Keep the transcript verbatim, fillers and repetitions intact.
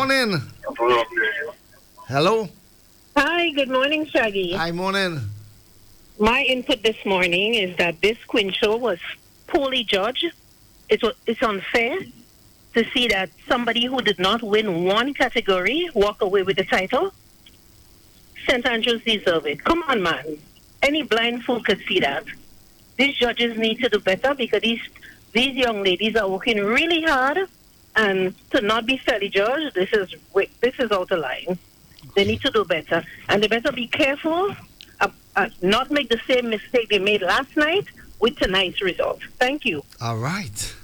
morning. Hello. Hi, good morning, Shaggy. Hi, morning. My input this morning is that this Queen show was poorly judged. It was, it's unfair to see that somebody who did not win one category walk away with the title. Saint Andrews deserve it. Come on, man. Any blind fool could see that. These judges need to do better because these these young ladies are working really hard, and to not be fairly judged, this is this is out of line. They need to do better, and they better be careful, uh, uh, not make the same mistake they made last night with tonight's result. Thank you. All right.